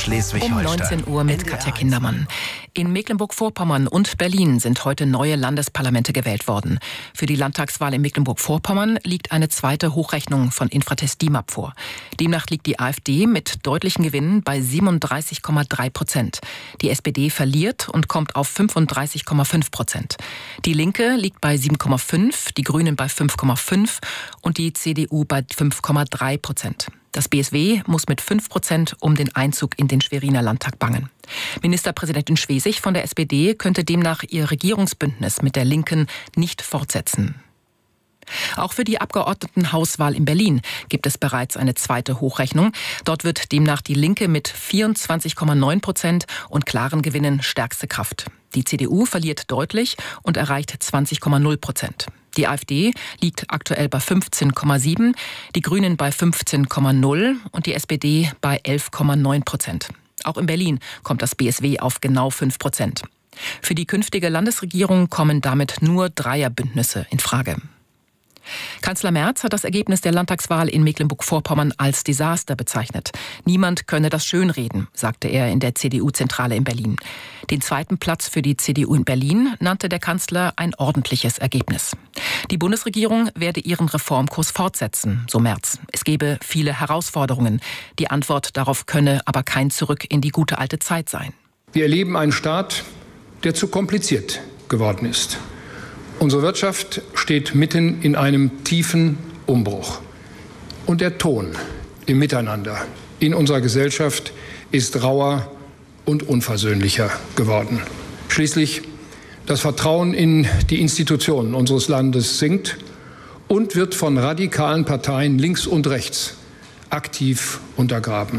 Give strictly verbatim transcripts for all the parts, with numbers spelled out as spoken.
Schleswig-Holstein. Um neunzehn Uhr mit Katja Kindermann. In Mecklenburg-Vorpommern und Berlin sind heute neue Landesparlamente gewählt worden. Für die Landtagswahl in Mecklenburg-Vorpommern liegt eine zweite Hochrechnung von Infratest DIMAP vor. Demnach liegt die AfD mit deutlichen Gewinnen bei siebenunddreißig Komma drei Prozent. Die S P D verliert und kommt auf fünfunddreißig Komma fünf Prozent. Die Linke liegt bei sieben Komma fünf, die Grünen bei fünf Komma fünf und die C D U bei fünf Komma drei Prozent. Das B S W muss mit fünf Prozent um den Einzug in den Schweriner Landtag bangen. Ministerpräsidentin Schwesig von der S P D könnte demnach ihr Regierungsbündnis mit der Linken nicht fortsetzen. Auch für die Abgeordnetenhauswahl in Berlin gibt es bereits eine zweite Hochrechnung. Dort wird demnach die Linke mit vierundzwanzig Komma neun Prozent und klaren Gewinnen stärkste Kraft. Die C D U verliert deutlich und erreicht zwanzig Komma null Prozent. Die AfD liegt aktuell bei fünfzehn Komma sieben, die Grünen bei fünfzehn Komma null und die S P D bei elf Komma neun Prozent. Auch in Berlin kommt das B S W auf genau fünf Prozent. Für die künftige Landesregierung kommen damit nur Dreierbündnisse in Frage. Kanzler Merz hat das Ergebnis der Landtagswahl in Mecklenburg-Vorpommern als Desaster bezeichnet. Niemand könne das schönreden, sagte er in der C D U-Zentrale in Berlin. Den zweiten Platz für die C D U in Berlin nannte der Kanzler ein ordentliches Ergebnis. Die Bundesregierung werde ihren Reformkurs fortsetzen, so Merz. Es gebe viele Herausforderungen. Die Antwort darauf könne aber kein Zurück in die gute alte Zeit sein. Wir erleben einen Staat, der zu kompliziert geworden ist. Unsere Wirtschaft steht mitten in einem tiefen Umbruch. Und der Ton im Miteinander in unserer Gesellschaft ist rauer und unversöhnlicher geworden. Schließlich das Vertrauen in die Institutionen unseres Landes sinkt und wird von radikalen Parteien links und rechts aktiv untergraben.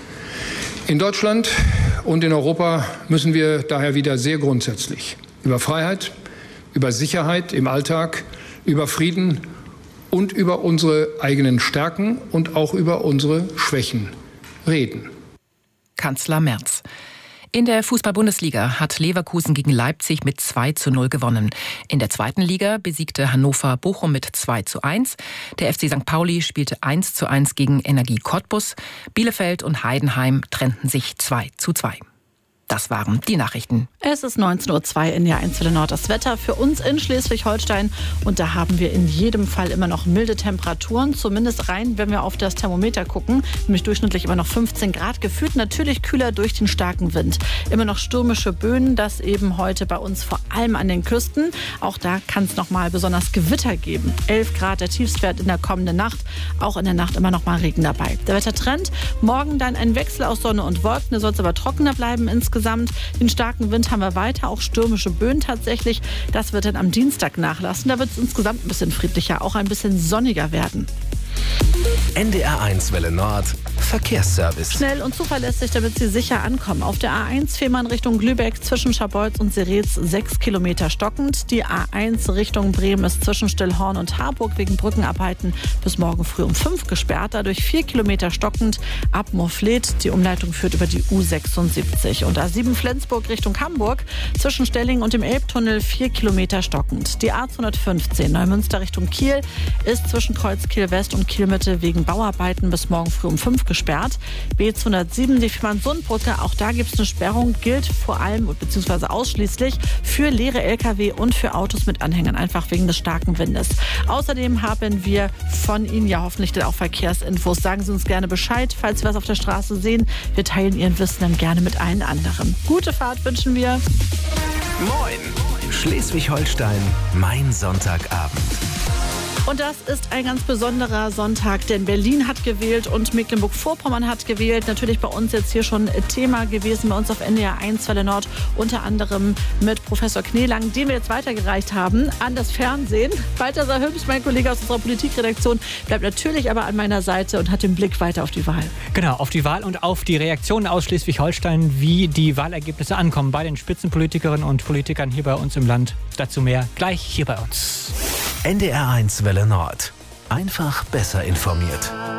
In Deutschland und in Europa müssen wir daher wieder sehr grundsätzlich über Freiheit, über Sicherheit im Alltag, über Frieden und über unsere eigenen Stärken und auch über unsere Schwächen reden. Kanzler Merz. In der Fußball-Bundesliga hat Leverkusen gegen Leipzig mit zwei zu null gewonnen. In der zweiten Liga besiegte Hannover Bochum mit zwei zu eins. Der F C Sankt Pauli spielte eins zu eins gegen Energie Cottbus. Bielefeld und Heidenheim trennten sich zwei zu zwei. Das waren die Nachrichten. Es ist neunzehn Uhr zwei in der eins Welle Nord. Das Wetter für uns in Schleswig-Holstein. Und da haben wir in jedem Fall immer noch milde Temperaturen. Zumindest rein, wenn wir auf das Thermometer gucken. Nämlich durchschnittlich immer noch fünfzehn Grad. Gefühlt natürlich kühler durch den starken Wind. Immer noch stürmische Böen. Das eben heute bei uns vor allem an den Küsten. Auch da kann es noch mal besonders Gewitter geben. elf Grad der Tiefstwert in der kommenden Nacht. Auch in der Nacht immer noch mal Regen dabei. Der Wettertrend. Morgen dann ein Wechsel aus Sonne und Wolken. Da soll es aber trockener bleiben insgesamt. Den starken Wind haben wir weiter, auch stürmische Böen tatsächlich. Das wird dann am Dienstag nachlassen. Da wird es insgesamt ein bisschen friedlicher, auch ein bisschen sonniger werden. N D R eins Welle Nord Verkehrsservice. Schnell und zuverlässig, damit Sie sicher ankommen. Auf der A eins Fehmarn Richtung Lübeck zwischen Scharbeutz und Seretz sechs Kilometer stockend. Die A eins Richtung Bremen ist zwischen Stillhorn und Harburg wegen Brückenarbeiten bis morgen früh um fünf gesperrt. Dadurch vier Kilometer stockend ab Moorfleet. Die Umleitung führt über die U sechsundsiebzig. Und A sieben Flensburg Richtung Hamburg zwischen Stellingen und dem Elbtunnel vier Kilometer stockend. Die A zweihundertfünfzehn Neumünster Richtung Kiel ist zwischen Kreuzkiel West und Kielmitte wegen Bauarbeiten bis morgen früh um fünf gesperrt. B zweihundertsieben, die Fehmarn-Sund-Brücke, auch da gibt es eine Sperrung, gilt vor allem bzw. ausschließlich für leere L K W und für Autos mit Anhängern, einfach wegen des starken Windes. Außerdem haben wir von Ihnen ja hoffentlich dann auch Verkehrsinfos. Sagen Sie uns gerne Bescheid, falls Sie was auf der Straße sehen. Wir teilen Ihren Wissen dann gerne mit allen anderen. Gute Fahrt wünschen wir. Moin! Schleswig-Holstein, mein Sonntagabend. Und das ist ein ganz besonderer Sonntag, denn Berlin hat gewählt und Mecklenburg-Vorpommern hat gewählt. Natürlich bei uns jetzt hier schon Thema gewesen, bei uns auf N D R eins Welle Nord, unter anderem mit Professor Kneelang, den wir jetzt weitergereicht haben an das Fernsehen. Balthasar Hübsch, mein Kollege aus unserer Politikredaktion, bleibt natürlich aber an meiner Seite und hat den Blick weiter auf die Wahl. Genau, auf die Wahl und auf die Reaktionen aus Schleswig-Holstein, wie die Wahlergebnisse ankommen bei den Spitzenpolitikerinnen und Politikern hier bei uns im Land. Dazu mehr gleich hier bei uns. N D R eins Welle Nord. Einfach besser informiert.